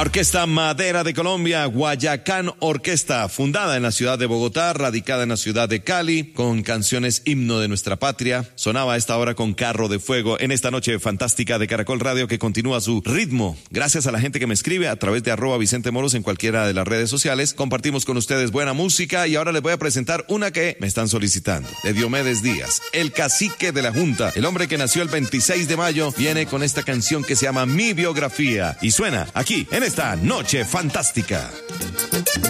Orquesta Madera de Colombia, Guayacán Orquesta, fundada en la ciudad de Bogotá, radicada en la ciudad de Cali, con canciones himno de nuestra patria. Sonaba a esta hora con Carro de Fuego en esta noche fantástica de Caracol Radio que continúa su ritmo. Gracias a la gente que me escribe a través de @VicenteMoros en cualquiera de las redes sociales. Compartimos con ustedes buena música y ahora les voy a presentar una que me están solicitando, de Diomedes Díaz, el cacique de la Junta, el hombre que nació el 26 de mayo, viene con esta canción que se llama Mi Biografía y suena aquí en esta noche fantástica.